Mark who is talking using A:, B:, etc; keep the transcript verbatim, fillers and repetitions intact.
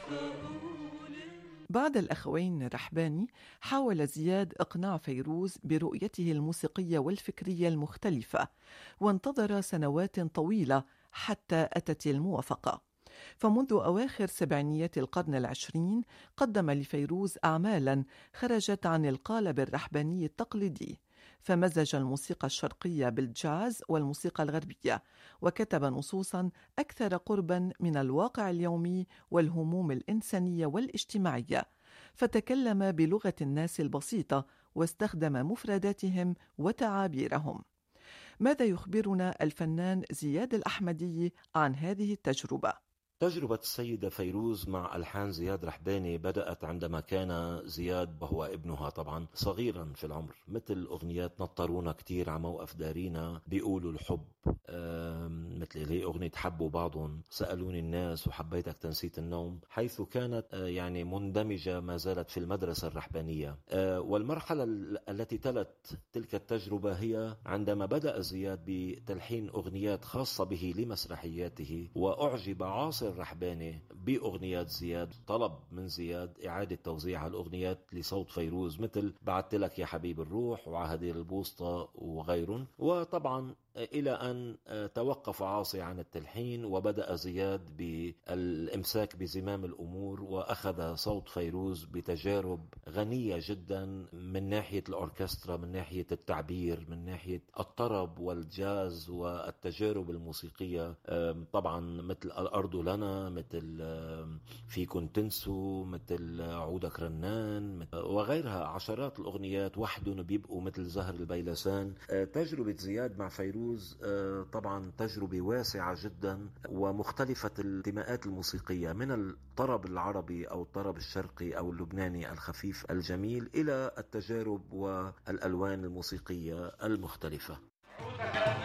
A: بعد الأخوين رحباني حاول زياد إقناع فيروز برؤيته الموسيقية والفكرية المختلفة، وانتظر سنوات طويلة حتى أتت الموافقة. فمنذ أواخر سبعينيات القرن العشرين قدم لفيروز أعمالاً خرجت عن القالب الرحباني التقليدي، فمزج الموسيقى الشرقية بالجاز والموسيقى الغربية، وكتب نصوصاً أكثر قرباً من الواقع اليومي والهموم الإنسانية والاجتماعية، فتكلم بلغة الناس البسيطة واستخدم مفرداتهم وتعابيرهم. ماذا يخبرنا الفنان زياد الأحمدي عن هذه التجربة؟
B: تجربة السيدة فيروز مع ألحان زياد رحباني بدأت عندما كان زياد وهو ابنها طبعا صغيرا في العمر، مثل أغنيات نطرونا كتير على موقف دارينا، بيقولوا الحب، مثل اللي أغنية حبوا بعضهم، سألوني الناس، وحبيتك تنسيت النوم، حيث كانت يعني مندمجة ما زالت في المدرسة الرحبانية. والمرحلة التي تلت تلك التجربة هي عندما بدأ زياد بتلحين أغنيات خاصة به لمسرحياته، وأعجب عاصر الرحباني بأغنيات زياد، طلب من زياد إعادة توزيع الأغنيات لصوت فيروز، مثل بعدت لك يا حبيب الروح وعهدير البوسطة وغيرهم. وطبعا إلى أن توقف عاصي عن التلحين، وبدأ زياد بالإمساك بزمام الأمور، وأخذ صوت فيروز بتجارب غنية جدا من ناحية الأوركسترا، من ناحية التعبير، من ناحية الطرب والجاز والتجارب الموسيقية، طبعا مثل الأرض لنا، مثل فيكن تنسوا، مثل عودك رنان وغيرها، عشرات الأغنيات وحدهم بيبقوا مثل زهر البيلسان. تجربة زياد مع فيروز طبعا تجربة واسعة جدا ومختلفة الانتماءات الموسيقية، من الطرب العربي أو الطرب الشرقي أو اللبناني الخفيف الجميل إلى التجارب والألوان الموسيقية المختلفة.